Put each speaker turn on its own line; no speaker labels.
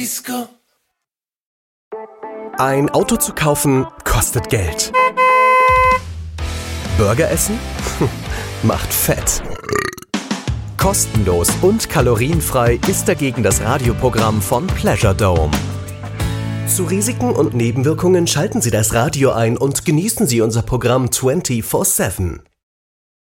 Ein Auto zu kaufen kostet Geld. Burger essen? Macht fett. Kostenlos und kalorienfrei ist dagegen das Radioprogramm von Pleasure Dome. Zu Risiken und Nebenwirkungen schalten Sie das Radio ein und genießen Sie unser Programm 24/7.